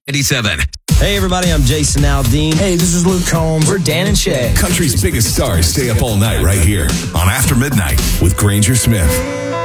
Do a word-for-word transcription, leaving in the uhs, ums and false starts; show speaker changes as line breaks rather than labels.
eighty-seven.
Hey, everybody, I'm Jason Aldean.
Hey, this is Luke Combs.
We're Dan and Shay.
Country's biggest stars stay up all night right here on After Midnight with Granger Smith.